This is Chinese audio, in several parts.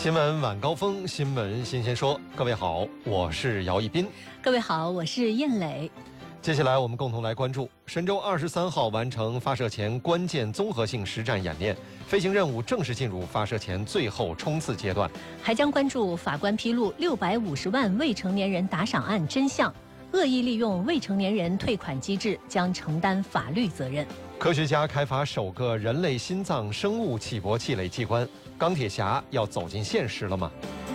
新闻晚高峰，新闻新鲜说。各位好，我是姚一斌。 各位好，我是燕磊。 接下来我们共同来关注神舟23号完成发射前关键综合性实战演练，飞行任务正式进入发射前最后冲刺阶段。 还将关注法官披露650万未成年人打赏案真相，恶意利用未成年人退款机制将承担法律责任。 科学家开发首个人类心脏生物起搏器类机关，钢铁侠要走进现实了吗？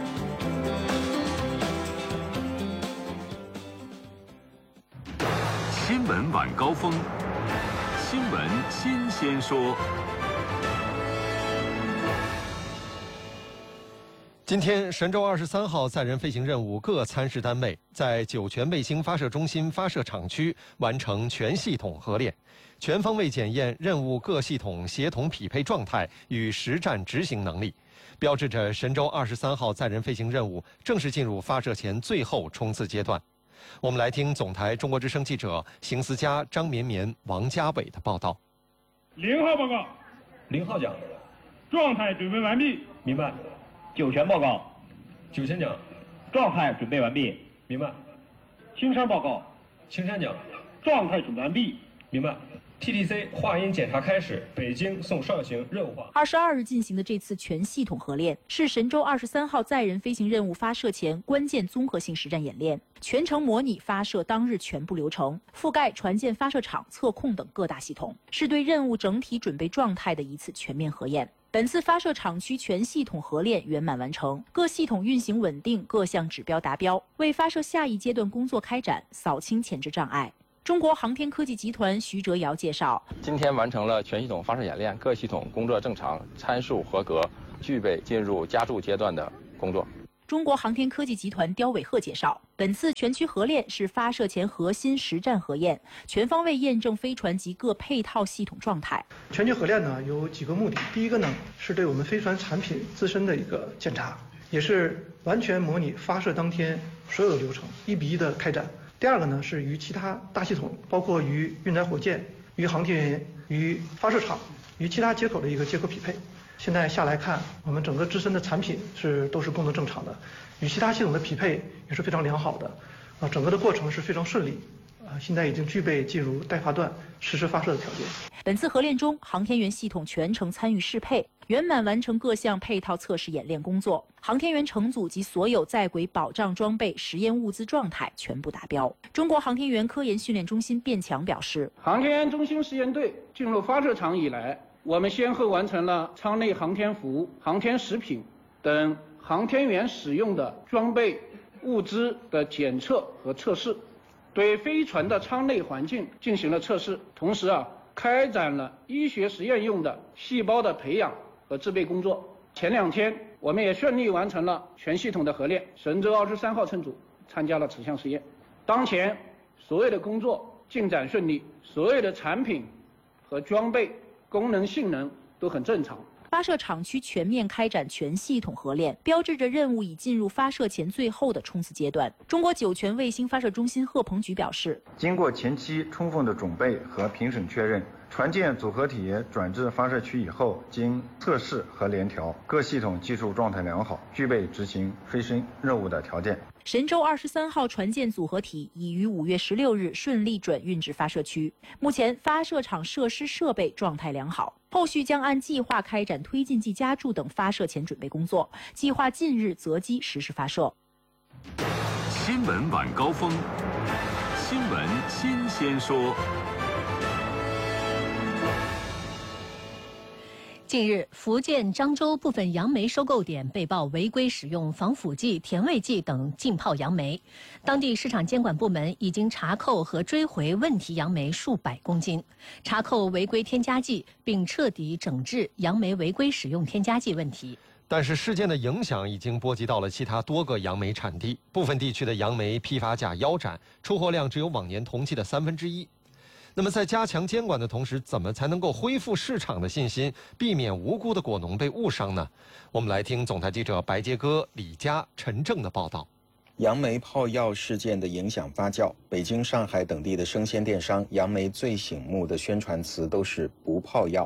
新闻晚高峰，新闻新鲜说。 今天，神舟23号载人飞行任务各参试单位在酒泉卫星发射中心发射场区完成全系统合练，全方位检验任务各系统协同匹配状态与实战执行能力，标志着神舟23号载人飞行任务正式进入发射前最后冲刺阶段。我们来听总台中国之声记者邢思佳、张绵绵、王家伟的报道。 0号报告。 0号讲。 状态准备完毕。 明白。 酒泉报告。 酒泉讲。 状态准备完毕。 明白。 青山报告。 青山讲。 状态准备完毕。 明白。TTC 话音检查开始，北京送上行任务化。 22日进行的这次全系统合练是神舟23号载人飞行任务发射前关键综合性实战演练，全程模拟发射当日全部流程，覆盖船舰发射场、测控等各大系统，是对任务整体准备状态的一次全面核验。本次发射场区全系统合练圆满完成，各系统运行稳定，各项指标达标，为发射下一阶段工作开展扫清前置障碍。中国航天科技集团徐哲尧介绍， 今天完成了全系统发射演练，各系统工作正常，参数合格，具备进入加注阶段的工作。 中国航天科技集团刁伟鹤介绍，本次全区合练是发射前核心实战核验，全方位验证飞船及各配套系统状态。 全区合练呢有几个目的，第一个呢是对我们飞船产品自身的一个检查，也是完全模拟发射当天所有的流程，1比1的开展。第二个呢是与其他大系统，包括与运载火箭、与航天员、与发射场、与其他接口的一个接口匹配。现在下来看，我们整个自身的产品都是功能正常的，与其他系统的匹配也是非常良好的，整个的过程是非常顺利，现在已经具备进入待发段实施发射的条件。 本次合练中，航天员系统全程参与适配，圆满完成各项配套测试演练工作，航天员乘组及所有在轨保障装备、实验物资状态全部达标。中国航天员科研训练中心卞强表示， 航天员中心实验队进入发射场以来，我们先后完成了舱内航天服、航天食品等航天员使用的装备物资的检测和测试，对飞船的舱内环境进行了测试，同时开展了医学实验用的细胞的培养和制备工作。前2天我们也顺利完成了全系统的合练，神舟23号乘组参加了此项实验。当前所有的工作进展顺利，所有的产品和装备功能性能都很正常。 发射场区全面开展全系统合练，标志着任务已进入发射前最后的冲刺阶段。中国酒泉卫星发射中心贺鹏举表示， 经过前期充分的准备和评审确认，船舰组合体转至发射区以后，经测试和联调，各系统技术状态良好，具备执行飞行任务的条件。 神舟23号船舰组合体已于5月16日顺利转运至发射区，目前发射场设施设备状态良好，后续将按计划开展推进剂加注等发射前准备工作，计划近日择机实施发射。 新闻晚高峰，新闻新鲜说。 近日，福建漳州部分杨梅收购点被曝违规使用防腐剂、甜味剂等浸泡杨梅，当地市场监管部门已经查扣和追回问题杨梅数百公斤，查扣违规添加剂，并彻底整治杨梅违规使用添加剂问题。 但是事件的影响已经波及到了其他多个杨梅产地，部分地区的杨梅批发价腰斩，出货量只有往年同期的1/3。那么在加强监管的同时，怎么才能够恢复市场的信心，避免无辜的果农被误伤呢？我们来听总台记者白杰哥、李佳、陈正的报道。 杨梅泡药事件的影响发酵，北京、上海等地的生鲜电商杨梅最醒目的宣传词都是不泡药，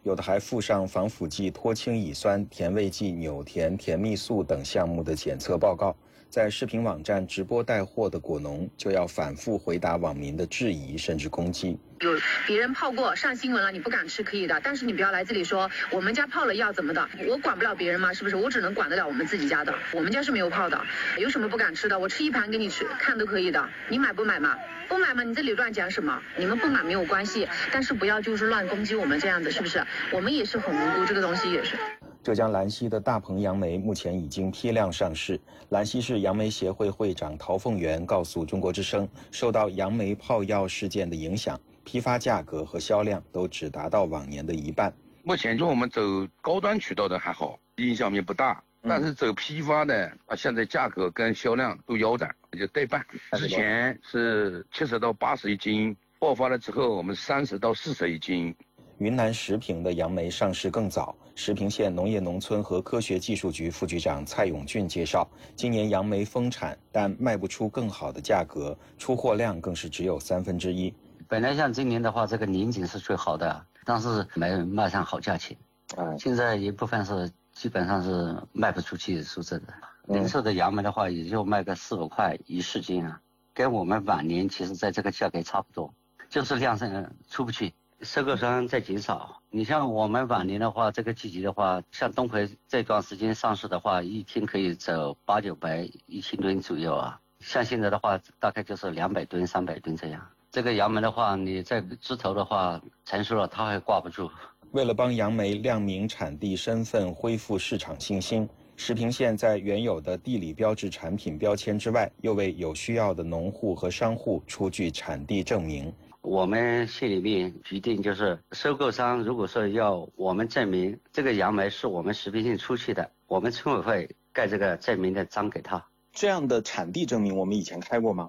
有的还附上防腐剂脱氢乙酸、甜味剂纽甜、甜蜜素等项目的检测报告。在视频网站直播带货的果农就要反复回答网民的质疑甚至攻击。 有别人泡过上新闻了，你不敢吃可以的，但是你不要来这里说我们家泡了药怎么的，我管不了别人吗？是不是？我只能管得了我们自己家的，我们家是没有泡的，有什么不敢吃的？我吃一盘给你吃看都可以的，你买不买嘛？不买嘛？你这里乱讲什么？你们不买没有关系，但是不要就是乱攻击我们这样子，是不是？我们也是很无辜，这个东西也是。 浙江兰溪的大棚杨梅目前已经批量上市。兰溪市杨梅协会会长陶凤元告诉中国之声，受到杨梅泡药事件的影响，批发价格和销量都只达到往年的一半。 目前就我们走高端渠道的还好，影响面不大，但是走批发的现在价格跟销量都腰斩，就对半。之前是70到80一斤，爆发了之后我们30到40一斤。 云南石屏的杨梅上市更早。石屏县农业农村和科学技术局副局长蔡永俊介绍，今年杨梅丰产，但卖不出更好的价格，出货量更是只有1/3。 本来像今年的话，这个年景是最好的，但是没卖上好价钱。现在一部分是基本上是卖不出去，说真的。零售的杨梅的话，也就卖个4、5块1、4斤啊，跟我们往年其实在这个价格差不多，就是量上出不去。收购商在减少，你像我们往年的话，这个季节的话，像东培这段时间上市的话，一天可以走800、900、1000吨左右啊。像现在的话，大概就是200吨、300吨这样。这个杨梅的话，你在枝头的话成熟了，它还挂不住。 为了帮杨梅亮明产地身份，恢复市场信心，石屏县在原有的地理标志产品标签之外，又为有需要的农户和商户出具产地证明。 我们县里面决定，就是收购商如果说要我们证明这个杨梅是我们石屏县出去的，我们村委会盖这个证明的章给他。 这样的产地证明我们以前开过吗？